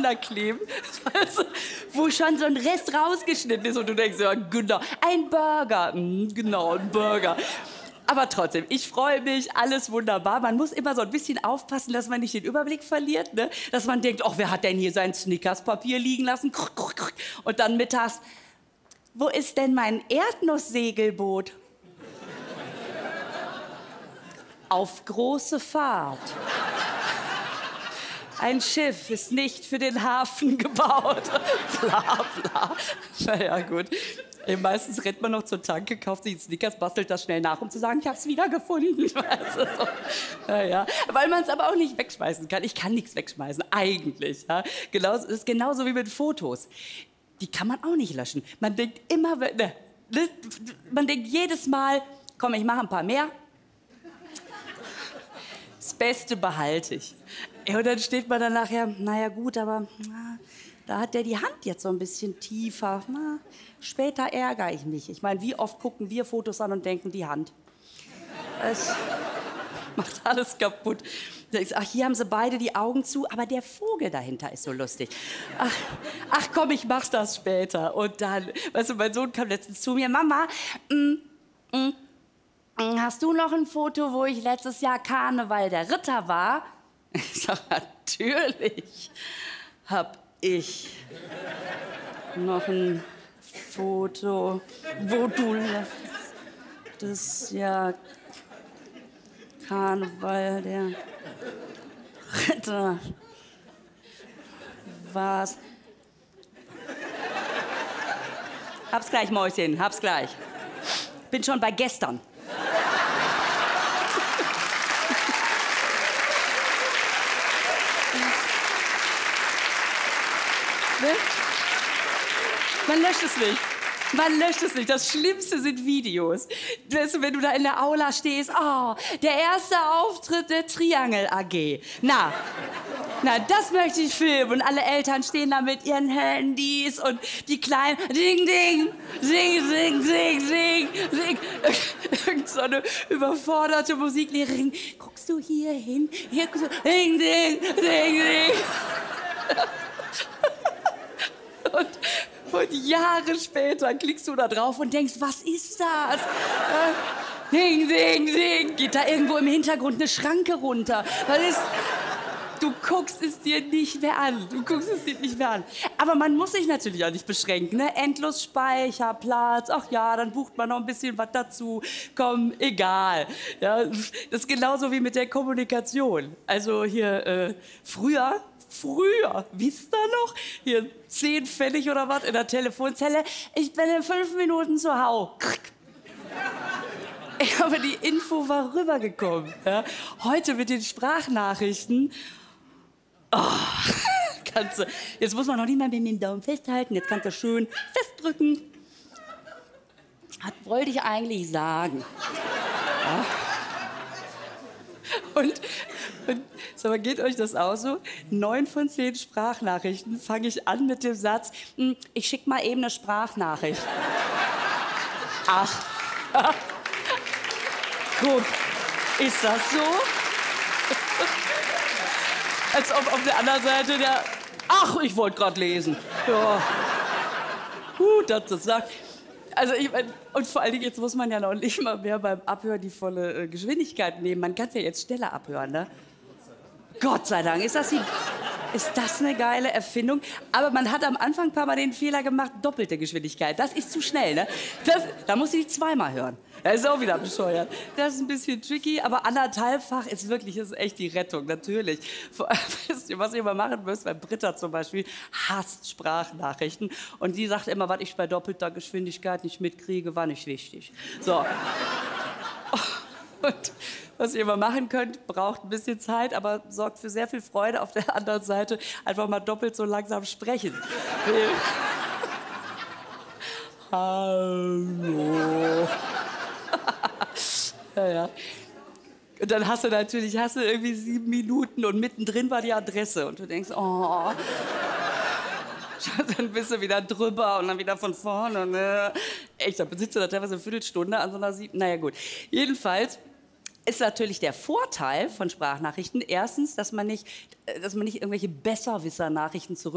aneinander kleben, also, wo schon so ein Rest rausgeschnitten ist und du denkst, ja genau, ein Burger, genau, ein Burger. Aber trotzdem, ich freue mich, alles wunderbar. Man muss immer so ein bisschen aufpassen, dass man nicht den Überblick verliert, ne? Dass man denkt, ach, wer hat denn hier sein Snickers-Papier liegen lassen? Und dann mittags, wo ist denn mein Erdnusssegelboot? Auf große Fahrt. Ein Schiff ist nicht für den Hafen gebaut. Bla, bla. Naja, gut. Meistens rennt man noch zur Tanke, kauft sich einen Snickers, bastelt das schnell nach, um zu sagen, ich hab's wiedergefunden. Weißt du, so. Naja, weil man es aber auch nicht wegschmeißen kann. Ich kann nichts wegschmeißen, eigentlich. Ja? Das ist genauso wie mit Fotos. Die kann man auch nicht löschen. Man denkt immer, man denkt jedes Mal, komm, ich mache ein paar mehr. Das Beste behalte ich. Ja, und dann steht man dann nachher, naja gut, aber da hat der die Hand jetzt so ein bisschen tiefer. Na, später ärgere ich mich. Ich meine, wie oft gucken wir Fotos an und denken, die Hand. Es macht alles kaputt. Ach, hier haben sie beide die Augen zu, aber der Vogel dahinter ist so lustig. Ach komm, ich mach das später. Und dann, weißt du, mein Sohn kam letztens zu mir, Mama, hast du noch ein Foto, wo ich letztes Jahr Karneval der Ritter war? Ich sag, natürlich hab ich noch ein Foto, wo du letztes Jahr Karneval der Ritter warst. Hab's gleich, Mäuschen, hab's gleich. Bin schon bei gestern. Man löscht es nicht. Man löscht es nicht. Das Schlimmste sind Videos. Weißt du, wenn du da in der Aula stehst, oh, der erste Auftritt der Triangel AG. Na, das möchte ich filmen. Und alle Eltern stehen da mit ihren Handys und die Kleinen, ding, ding, sing, sing, sing, sing, sing. Irgend so eine überforderte Musiklehrerin. Guckst du hier hin? Hier guckst du, ding, ding, ding, ding. Und Jahre später klickst du da drauf und denkst, was ist das? Ding, ding, ding. Geht da irgendwo im Hintergrund eine Schranke runter? Du guckst es dir nicht mehr an. Du guckst es dir nicht mehr an. Aber man muss sich natürlich auch nicht beschränken, ne? Endlos Speicherplatz. Ach ja, dann bucht man noch ein bisschen was dazu. Komm, egal. Ja, das ist genauso wie mit der Kommunikation. Also hier, früher, wisst ihr noch? Hier 10 Pfennig oder was in der Telefonzelle. Ich bin in 5 Minuten zu Hause. Aber die Info war rübergekommen. Ja? Heute mit den Sprachnachrichten. Oh, jetzt muss man noch nicht mal mit dem Daumen festhalten. Jetzt kannst du schön festdrücken. Was wollte ich eigentlich sagen? Ja? Und sag mal, geht euch das auch so? 9 von 10 Sprachnachrichten fange ich an mit dem Satz, ich schick mal eben eine Sprachnachricht. Ach, guck, ist das so? Als ob auf der anderen Seite der, ach, ich wollte gerade lesen. Ja, gut, dass das sagt. Also ich mein, und vor allen Dingen, jetzt muss man ja noch nicht mal mehr beim Abhören die volle Geschwindigkeit nehmen. Man kann es ja jetzt schneller abhören, ne? Gott sei Dank, ist das eine geile Erfindung? Aber man hat am Anfang ein paar Mal den Fehler gemacht, doppelte Geschwindigkeit. Das ist zu schnell, ne? Da muss ich 2-mal hören. Das ist auch wieder bescheuert. Das ist ein bisschen tricky, aber 1,5-fach ist echt die Rettung, natürlich. Wisst ihr, was ihr mal machen müsst? Bei Britta zum Beispiel hasst Sprachnachrichten. Und die sagt immer, was ich bei doppelter Geschwindigkeit nicht mitkriege, war nicht wichtig. So. Und was ihr immer machen könnt, braucht ein bisschen Zeit, aber sorgt für sehr viel Freude auf der anderen Seite. Einfach mal doppelt so langsam sprechen. Hallo. Ja. Und dann hast du irgendwie 7 Minuten und mittendrin war die Adresse. Und du denkst, oh. Dann bist du wieder drüber und dann wieder von vorne. Und, echt, da sitzt du da teilweise eine Viertelstunde an so einer 7. Naja, gut. Jedenfalls ist natürlich der Vorteil von Sprachnachrichten erstens, dass man nicht irgendwelche Besserwisser-Nachrichten zurück